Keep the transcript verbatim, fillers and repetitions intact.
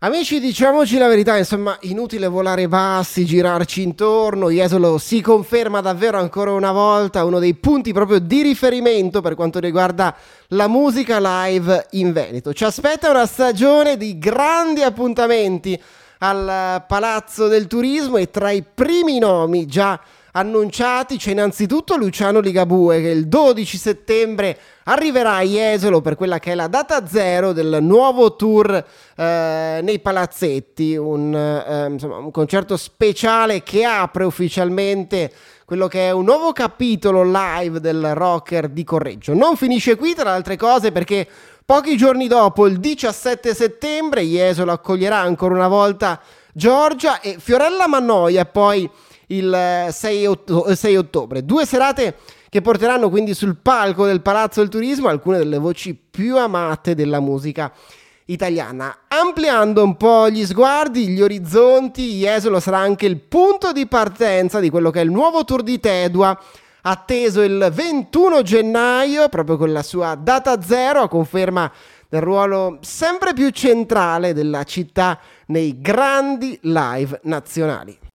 Amici, diciamoci la verità, insomma, inutile volare bassi, girarci intorno. Jesolo si conferma davvero ancora una volta uno dei punti proprio di riferimento per quanto riguarda la musica live in Veneto. Ci aspetta una stagione di grandi appuntamenti al Palazzo del Turismo e tra i primi nomi già annunciati c'è innanzitutto Luciano Ligabue, che il dodici settembre arriverà a Jesolo per quella che è la data zero del nuovo tour eh, nei palazzetti, un, eh, insomma, un concerto speciale che apre ufficialmente quello che è un nuovo capitolo live del rocker di Correggio. Non finisce qui, tra le altre cose, perché pochi giorni dopo, il diciassette settembre, Jesolo accoglierà ancora una volta Giorgia e Fiorella Mannoia, poi il sei ottobre. Due serate che porteranno quindi sul palco del Palazzo del Turismo alcune delle voci più amate della musica italiana. Ampliando un po' gli sguardi, gli orizzonti, Jesolo sarà anche il punto di partenza di quello che è il nuovo tour di Tedua, atteso il ventuno gennaio, proprio con la sua data zero, a conferma del ruolo sempre più centrale della città nei grandi live nazionali.